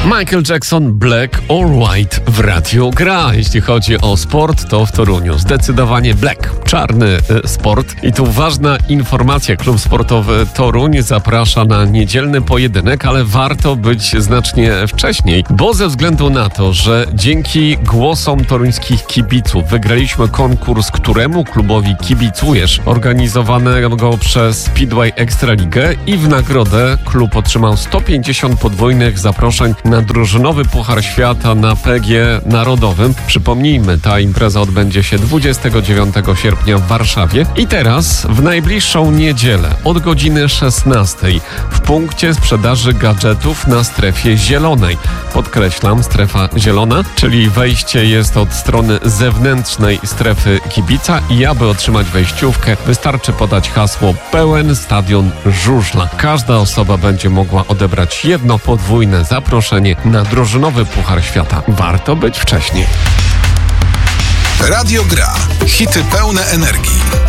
Michael Jackson, Black or White w Radiu Gra. Jeśli chodzi o sport, to w Toruniu zdecydowanie black, czarny sport. I tu ważna informacja, klub sportowy Toruń zaprasza na niedzielny pojedynek, ale warto być znacznie wcześniej, bo ze względu na to, że dzięki głosom toruńskich kibiców wygraliśmy konkurs Któremu klubowi kibicujesz, organizowanego przez Speedway Ekstraligę, i w nagrodę klub otrzymał 150 podwójnych zaproszeń na drużynowy Puchar Świata na PG Narodowym. Przypomnijmy, ta impreza odbędzie się 29 sierpnia w Warszawie. I teraz w najbliższą niedzielę od godziny 16 w punkcie sprzedaży gadżetów na strefie zielonej. Podkreślam, strefa zielona, czyli wejście jest od strony zewnętrznej strefy kibica i aby otrzymać wejściówkę, wystarczy podać hasło pełen stadion żużla. Każda osoba będzie mogła odebrać jedno podwójne zaproszenie na drużynowy Puchar Świata. Warto być wcześniej. Radio Gra. Hity pełne energii.